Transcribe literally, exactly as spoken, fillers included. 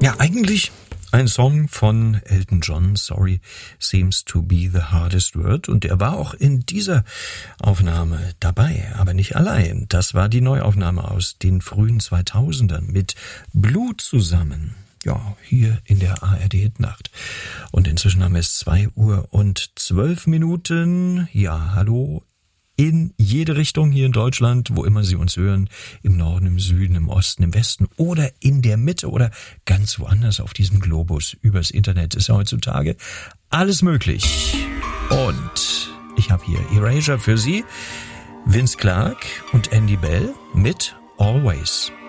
Ja, eigentlich ein Song von Elton John, Sorry Seems to be the Hardest Word. Und er war auch in dieser Aufnahme dabei, aber nicht allein. Das war die Neuaufnahme aus den frühen zweitausendern mit Blue zusammen. Ja, hier in der A R D Hitnacht. Und inzwischen haben wir es zwei Uhr und zwölf Minuten. Ja, hallo. In jede Richtung hier in Deutschland, wo immer Sie uns hören, im Norden, im Süden, im Osten, im Westen oder in der Mitte oder ganz woanders auf diesem Globus. Übers Internet ist ja heutzutage alles möglich. Und ich habe hier Erasure für Sie, Vince Clarke und Andy Bell mit Always.